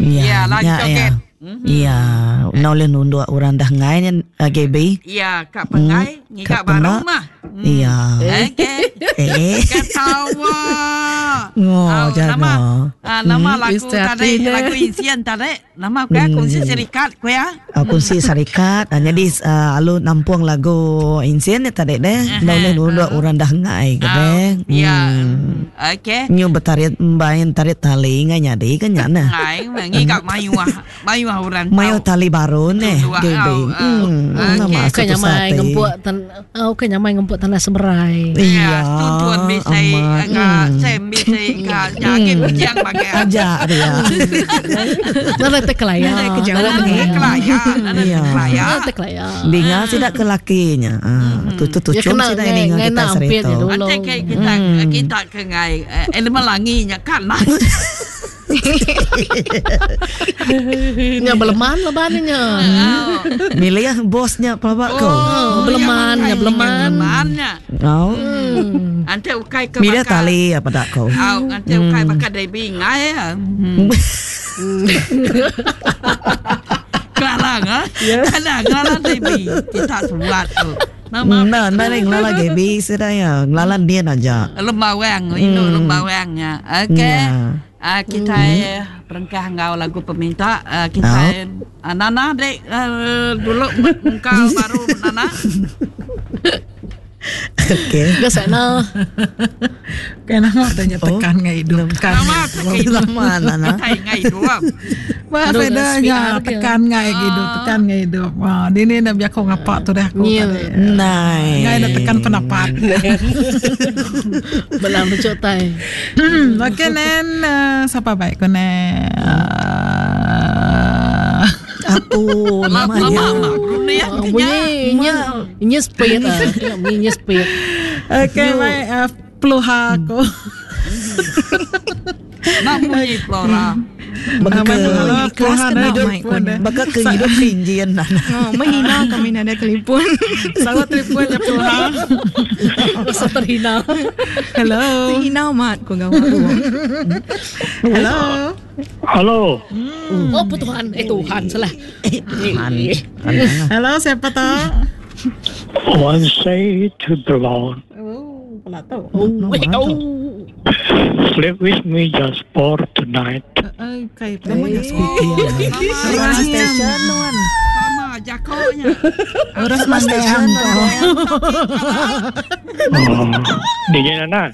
Ya, lagi joget. Iya, nolin undua orang dah ngai ni GB. Ya, kak pengai, ngikak Kak baru Penak. mah. Iya. Okay. Ketawa. Nama lagu tadi, lagu insien tadi. Nama aku kunci serikat ku ya. Kunci syarikat. Jadi alu nampung lagu insien ni tadi deh. Nolin undua orang dah ngai gede. Ya. Okay. Nyu betarit mbain tarit tali ngai nyadi kan nyana. Ngai, ngikak mayu orang. Mayu tali baru ni GB. Nama kanya mai ngempuk tanah seberai. Iya, tuan bisa saya bisa jaga bujang pakai aja dia. Nada teklaya. Kelaya. Binga tidak ke lakinya. Tu cum tidak ini kita cerita. Kita ke ngai elemen langinya kan. Nya beleman lebannya. Milih bosnya pelabak kau. Belemannya. Oh. Ante ukai ke milih tali apa tak kau? Ante ukai bakal dari bingai. Kelarang Kelarang dari kita buat tu. Nah, ngelala GB sudah ya. Ngelalan dia aja. Lembawang, itu lembawangnya. Okey. Kita perengkah ngau lagu peminta. Kita Nana dek dulu engkau baru Nana. Okey. Ke sana. Kenapa tanya tekan ngai hidup kan? Lama Nana. Ngai hidup. Wah, bedanya tekan ngai hidup, tekan ngai hidup. Wah, ini nak biar kau ngapak tu dah aku. Nai. Ngai nak tekan penapat. Belang bercotai. Okey nen, siapa baik kau nen? Aku namanya. Bunyinya speed bunyinya speed. Okey, baik Pluha aku. Namanya Flora. Baka kehidup kehinjian Nana. Mahina kami nada kelipun. Sangat telefon ya Pluha. Rasa terhina. Hello. Terhina mat ko gawa. Hello. Oh Tuhan, Tuhan salah. Hello, siapa tu? One say to the Lord, sleep with me just for tonight. Okay, Namanya speaking. Station nuan. Sama jakonya. Urus mandahan tu. Dia nana.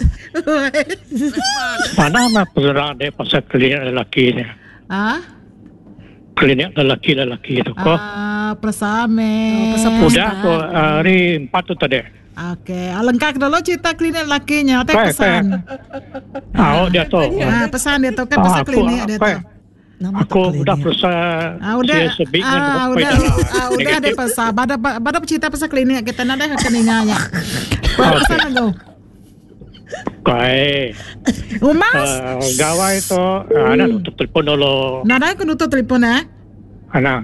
Mana nak perang deh pasal klinik lelaki ni? Klinik lelaki itu kok. Persame. Udah kok hari 4 tu tadi. Okey, lengkap dulu cerita klinik lakinya. Teh pesan. Dia tu. Pesan dia tu kan pesan klinik dia tu. Aku udah pesan. Udah ada pesan. Bada cerita pesan klinik kita nak dah keninganya. Pesan aku. Kau. Mas. Gawai tu. Anak nutup telefon dulu. Nada aku nutup telefon Anak.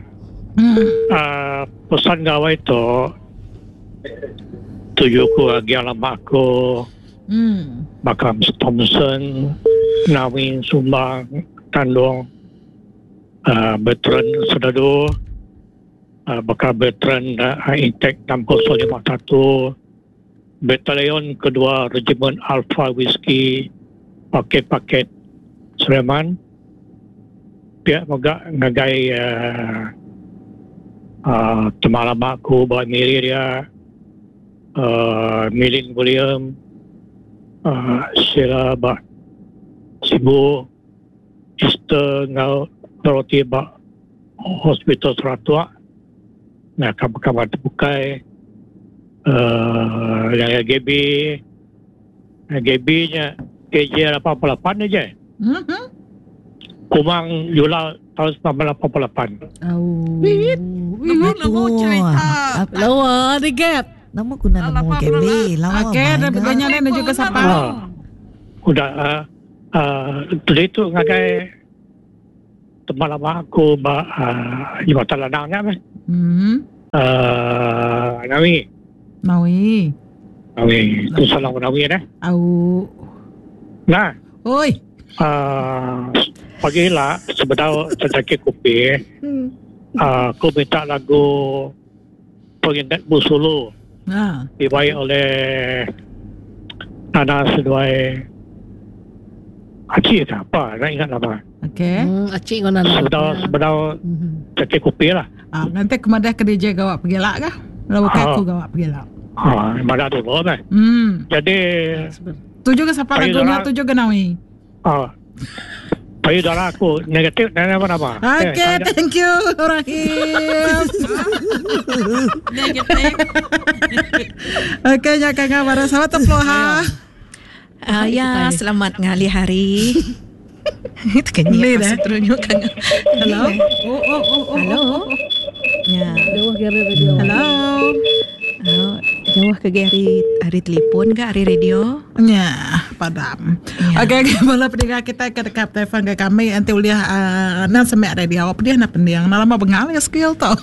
Pesan gawai tu. Tujuh ku lagi alamak aku. Bakam Thompson, Nawin Sumbang, Tandung, Veteran Sedadu, bakal Veteran Intek 6051, Batalion kedua Regimen Alpha Whiskey, paket Sleman, pihak megak ngagai temalamak aku bawa miri dia, Milin William, Sheila Bak Sibu, Easter Ngau Dorothy Bak Hospital Seratua, nah kabar terbukai, yang GB nya KJ 88 aja. Kumang Yula tahun 1988. Lalu cerita. Lawa diget. Nama guna nama GB. Lawa. Okey, ada bedanya ni juga siapa? Udah tadi tu ngagai teman lama aku Jabatan Ladangnya kan. Nawi. Tu salam Nawi dah. Au. Nah. Oi. Pagi lah sebentar terjadi kopi. Aku minta lagu Pengingat Bu Sulu dibaik oleh Nana Seduai Acik tak apa, nak ingat apa. Okey. Acik dengan Nana. Sebentar terjadi kopi lah. Nanti kemadah ke DJ gawak pergi lah kah? Kalau bukan aku gawak pergi lah. Mana dulu kan. Jadi tuju ke siapa lagunya? Tuju ke Nawi? Pagi darah aku negatif dan apa-apa. Okay, thank you Rahim. Negatif. Okay, nyakan ngabar sama teploha. Ya, selamat ngali hari. Itu kenya pas terunjuk kan. Hello. Hello. Ya. Jauh ke radio. Hello. Jauh ke hari telefon ke hari radio? Ya, padam. Okey, mula pendengar kita ke dekat telefon ke kami nanti uliah nan semek radio apa dia nak pendiang. Nak lama bengal ya skill tau.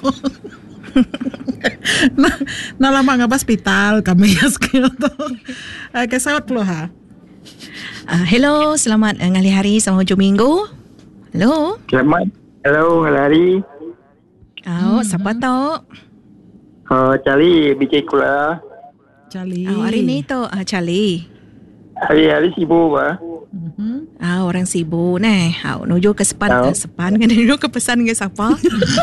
Nak lama ngapa hospital kami ya skill tau. Okey, selamat peluha. Hello, selamat ngali hari sama hujung minggu. Hello. Selamat. Hello, ngali hari. Siapa tahu? Charlie, BJ Kula. Charlie. Hari ni tu Charlie. Hari sibuk ba? Orang sibuk ni. Nuju ke sepan kan nuju ke pesan ke siapa?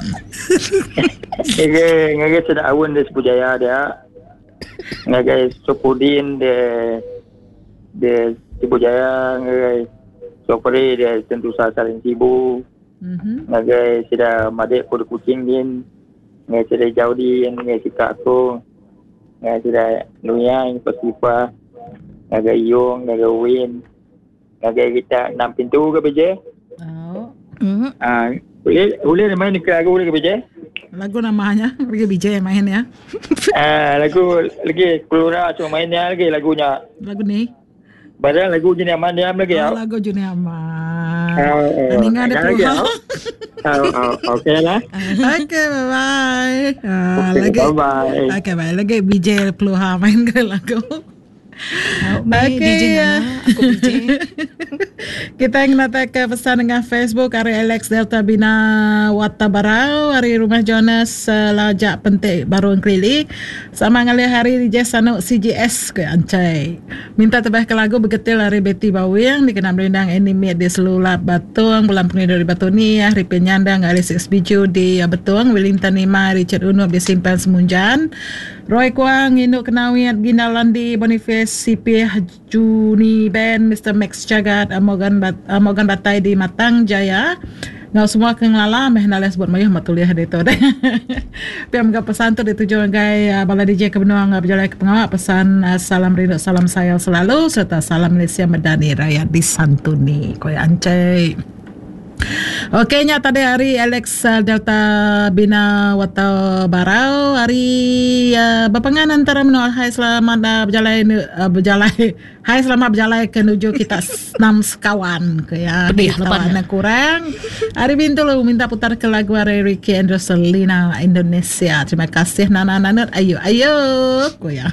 Ngagai sedap awan di Sepujaya dia. Ngagai Sopudin de Sepujaya, ngagai Sopri dia tentu saja saling sibuk. Ngagai sedap madek pada kucing din. Ngai sedai jauh di ngai sikap aku, ngai sedai nuyang pasipa, ngai yong, ngai win, ngai kita 6 pintu ke beje. Boleh main ke lagu boleh ke beje? Lagu namanya pergi BJ yang main ya. Lagu lagi keluar cuma mainnya lagi lagunya. Lagu ni. Padahal lagu jenis aman dia lagi ya. Lagu jenis aman. Ini ada peluang. Okay lah. Okay, bye-bye. Bye-bye. Okay, bye. Lagi BJ peluang main ke lagu. Okay, aku BJ. Kita ingin datang ke pesan dengan Facebook hari Alex Delta Bina Watabarau, hari Rumah Jonas Lajak Pentik Baru Keliling, sama ngali hari DJ Sanuk CGS ke Ancai. Minta terbaik ke lagu Begetil hari Betty Bawing dikenal berindang anime di Selulap Batung, Bulan Puni dari Batuni, hari Penyandang hari 6 Biju di Betung, Wellington Nima, Richard Unup di Simpan Semunjan, Roy Kwang, Induk Kenawiat, Ginalandi, Boniface, CP Juni Ben, Mr. Max Jagat, Morgan Batai di Matang Jaya. Ngau semua kengalah meh nales buat mayuh matuliah de to deh. Piam ga pesan tu dituju gai bala DJ ke Benuang berjalan ke pengawak pesan salam rindu salam sayang selalu serta salam Malaysia Medani Raya disantuni koy ancai. Okey nya tadi hari Alex Delta Bina Watabarau hari bapangan antara menol hai selamat berjalan hai selamat berjalan ke nuju kita 6 sekawan ke ya kawan kurang hari bintu lu minta putar ke lagu hari Ricky and Rosalina Indonesia. Terima kasih Nana Nanut ayo ko ya.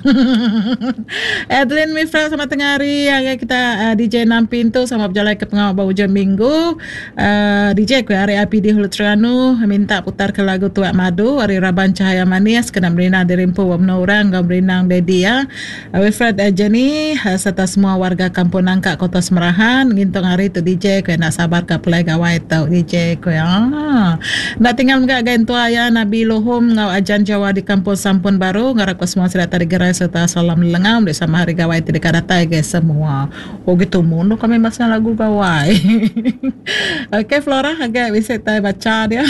Edlin Mifra sama tengah hari kita DJ 6 pintu sama berjalan ke pengawal bau jam minggu. DJ ku hari APD Hulu Terengganu minta putar ke lagu Tuak Madu hari Raban Cahaya Manis kena berinang di Rimpu Wabna orang kau berinang Dedi ya Wilfred Jenny serta semua warga Kampung Nangka Kota Semerahan ngintong hari tu DJ ku nak sabar ke pelai gawai tau DJ ku ya nak tinggal mga gain tua ya Nabi Lohum ngau ajan Jawa di Kampung Sampun Baru ngarak ku semua sila tadi gerai serta salam lengam di sama hari gawai tidak kadatai guys semua gitu mundo kami masih lagu gawai. Okay, Flora agak bisa saya baca dia.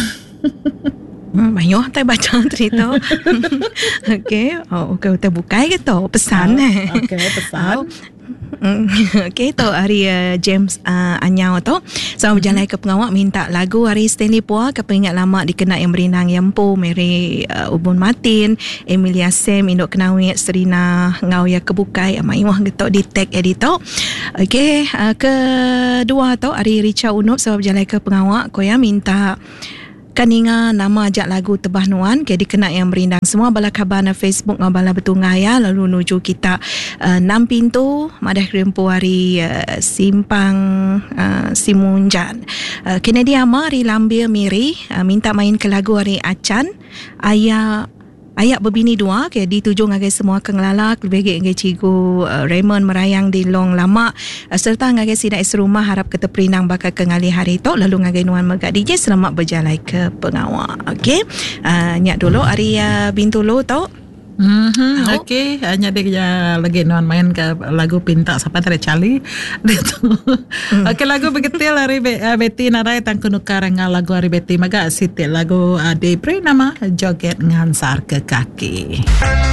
Banyak saya baca cerita. Okay, kita buka gitu pesan. Okay, pesan. Okay, tu hari James Anyau tu sama berjalan ke pengawak minta lagu hari Stanley Pua ke pengingat lama dikenal yang berinang Yampu Mary Ubun Martin Emilia Sam Induk Kenawit Serina Ngau ya kebukai amai wah gitu di tag editor. Okay, kedua tu hari Richard Unup sama berjalan ke pengawak ko ya minta kaninga nama ajak lagu Tebah Nuan ke dikena yang merindang semua bala khabar na Facebook ngabala betungaya lalu nuju kita 6 pintu madah rempo hari simpang Simunjan. Kennedy ama hari Lambir Miri minta main ke lagu hari Acan Ayak berbini dua ke dituju ngagai semua kengelalak lebih ngagai cigu Raymond merayang di long lama serta ngagai sida serumah harap kata perinang bakal kengali hari tu lalu ngagai nuan megak DJ selamat berjalan ke pengawal. Okey. Nyak dulu hari bintu lo tau. Okey, hanya dia lagi nuan main ke lagu Pinta Siapa Tarik Cali. Okey, lagu begitu hari Betty narai tang kunukar dengan lagu hari Betty maga sitil lagu Debri nama Joget Ngansar ke Kaki.